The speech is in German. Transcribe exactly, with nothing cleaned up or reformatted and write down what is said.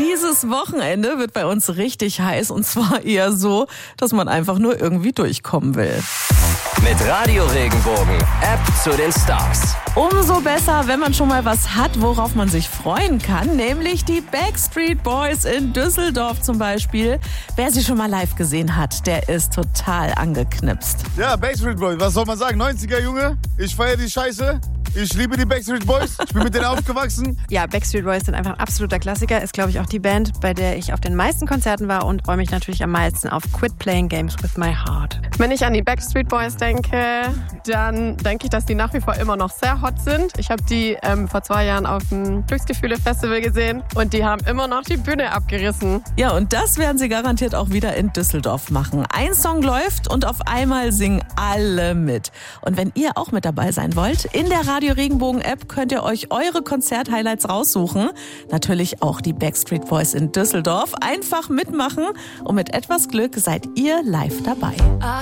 Dieses Wochenende wird bei uns richtig heiß und zwar eher so, dass man einfach nur irgendwie durchkommen will. Mit Radio Regenbogen, App zu den Stars. Umso besser, wenn man schon mal was hat, worauf man sich freuen kann, nämlich die Backstreet Boys in Düsseldorf zum Beispiel. Wer sie schon mal live gesehen hat, der ist total angeknipst. Ja, Backstreet Boys, was soll man sagen? neunziger Junge, ich feiere die Scheiße. Ich liebe die Backstreet Boys, ich bin mit denen aufgewachsen. Ja, Backstreet Boys sind einfach ein absoluter Klassiker. Ist, glaube ich, auch die Band, bei der ich auf den meisten Konzerten war und freue mich natürlich am meisten auf Quit Playing Games with My Heart. Wenn ich an die Backstreet Boys denke, dann denke ich, dass die nach wie vor immer noch sehr hot sind. Ich habe die ähm, vor zwei Jahren auf dem Glücksgefühle-Festival gesehen und die haben immer noch die Bühne abgerissen. Ja, und das werden sie garantiert auch wieder in Düsseldorf machen. Ein Song läuft und auf einmal singen alle mit. Und wenn ihr auch mit dabei sein wollt, in der Radio Regenbogen App könnt ihr euch eure Konzert-Highlights raussuchen. Natürlich auch die Backstreet Boys in Düsseldorf. Einfach mitmachen und mit etwas Glück seid ihr live dabei.